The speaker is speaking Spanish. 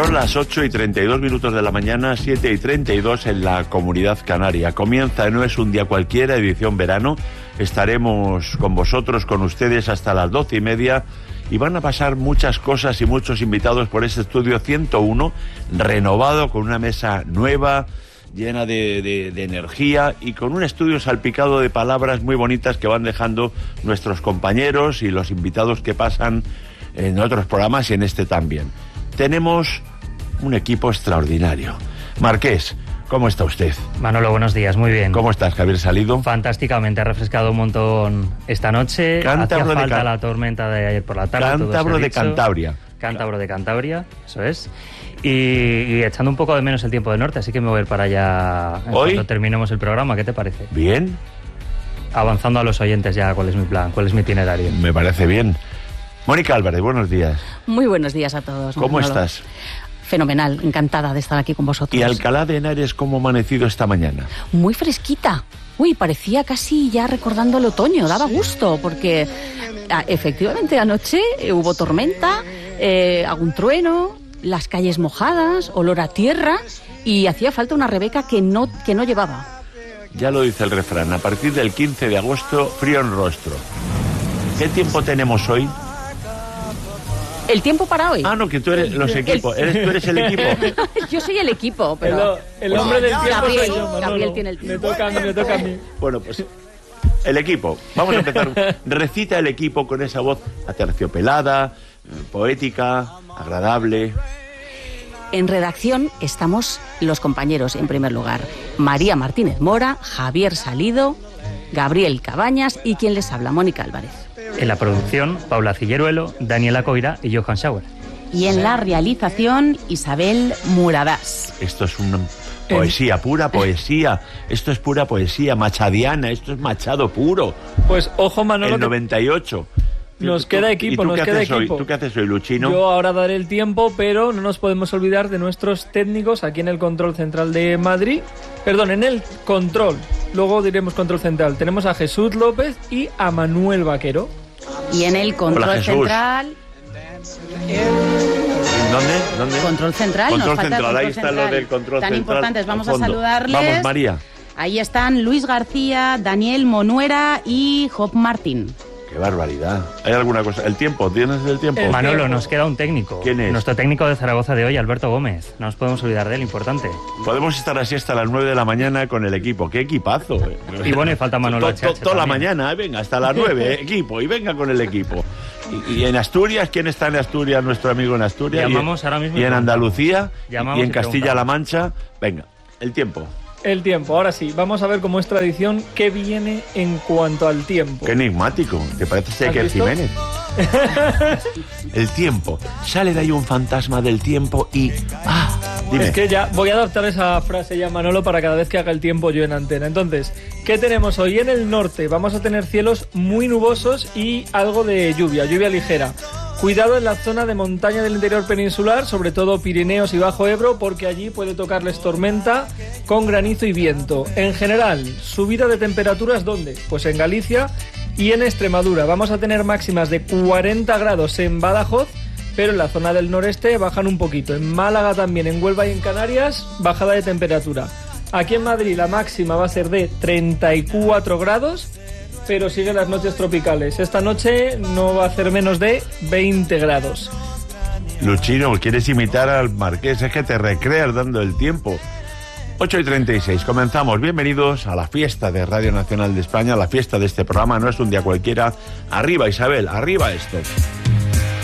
Son las 8:32 de la mañana, 7:32 en la Comunidad Canaria. Comienza No es un día cualquiera, edición verano. Estaremos con vosotros, con ustedes, hasta las 12:30 y van a pasar muchas cosas y muchos invitados por este estudio 101, renovado, con una mesa nueva, llena de energía y con un estudio salpicado de palabras muy bonitas que van dejando nuestros compañeros y los invitados que pasan en otros programas y en este también. Tenemos un equipo extraordinario. Marqués, ¿cómo está usted? Manolo, buenos días, muy bien. ¿Cómo estás, Javier Salido? Fantásticamente, ha refrescado un montón esta noche. Cántabro Hacía falta la tormenta de ayer por la tarde. Cántabro de Cantabria. Cántabro de Cantabria, eso es. Y echando un poco de menos el tiempo del norte, así que me voy a ir para allá cuando terminemos el programa. ¿Qué te parece? Bien. Avanzando a los oyentes ya, ¿cuál es mi plan? ¿Cuál es mi itinerario? Me parece bien. Mónica Álvarez, buenos días. Muy buenos días a todos. ¿Cómo estás? Fenomenal, encantada de estar aquí con vosotros. ¿Y Alcalá de Henares cómo ha amanecido esta mañana? Muy fresquita. Uy, parecía casi ya recordando el otoño, daba gusto, porque efectivamente anoche hubo tormenta, algún trueno, las calles mojadas, olor a tierra, y hacía falta una Rebeca que no llevaba. Ya lo dice el refrán, a partir del 15 de agosto, frío en rostro. ¿Qué tiempo tenemos hoy? ¿El tiempo para hoy? Ah, no, que tú eres los equipos. Tú eres el equipo. Yo soy el equipo, pero... El hombre del tiempo Gabriel, soy yo, Manolo. Gabriel tiene el tiempo. Me toca a mí. Bueno, pues el equipo. Vamos a empezar. Recita el equipo con esa voz aterciopelada, poética, agradable. En redacción estamos los compañeros, en primer lugar. María Martínez Mora, Javier Salido, Gabriel Cabañas y quien les habla, Mónica Álvarez. En la producción, Paula Cilleruelo, Daniela Coira y Johan Schauer. Y en la realización, Isabel Muradás. Esto es una poesía, pura poesía. Esto es pura poesía, machadiana. Esto es Machado puro. Pues ojo, Manolo. El 98. Nos queda equipo, ¿Y tú qué haces hoy? ¿Tú qué haces hoy, Luchino? Yo ahora daré el tiempo, pero no nos podemos olvidar de nuestros técnicos aquí en el control central de Madrid. Perdón, en el control. Luego diremos control central. Tenemos a Jesús López y a Manuel Vaquero. Y en el control central... ¿Dónde? Control central. Control nos falta central, ahí control está central. lo del control Tan central. importantes, vamos a fondo. saludarles. Vamos, María. Ahí están Luis García, Daniel Monuera y Job Martín. ¡Qué barbaridad! ¿Hay alguna cosa? ¿El tiempo? ¿Tienes el tiempo? Manolo, nos queda un técnico. ¿Quién es? Nuestro técnico de Zaragoza de hoy, Alberto Gómez. No nos podemos olvidar de él, importante. Podemos estar así hasta las 9 de la mañana con el equipo. ¡Qué equipazo! Y bueno, y falta Manolo HH Toda la también. mañana, venga, hasta las 9, equipo, y venga con el equipo. Y en Asturias, ¿quién está en Asturias? Nuestro amigo en Asturias. Llamamos ahora mismo. Y en Andalucía, Llamamos y en y Castilla-La Mancha. Venga, el tiempo. El tiempo, ahora sí, vamos a ver cómo es tradición qué viene en cuanto al tiempo. Qué enigmático, te parece que ¿Has es visto? Jiménez. El tiempo, sale de ahí un fantasma del tiempo y... dime. Es que ya voy a adaptar esa frase ya, Manolo, para cada vez que haga el tiempo yo en antena. Entonces, ¿qué tenemos hoy? En el norte vamos a tener cielos muy nubosos y algo de lluvia ligera. Cuidado en la zona de montaña del interior peninsular, sobre todo Pirineos y Bajo Ebro, porque allí puede tocarles tormenta con granizo y viento. En general, subida de temperaturas, ¿dónde? Pues en Galicia y en Extremadura. Vamos a tener máximas de 40 grados en Badajoz, pero en la zona del noreste bajan un poquito. En Málaga también, en Huelva y en Canarias, bajada de temperatura. Aquí en Madrid la máxima va a ser de 34 grados, pero siguen las noches tropicales. Esta noche no va a hacer menos de 20 grados. Luchino, ¿quieres imitar al Marqués? Es que te recreas dando el tiempo. 8:36, comenzamos. Bienvenidos a la fiesta de Radio Nacional de España, la fiesta de este programa. No es un día cualquiera. Arriba, Isabel, arriba esto.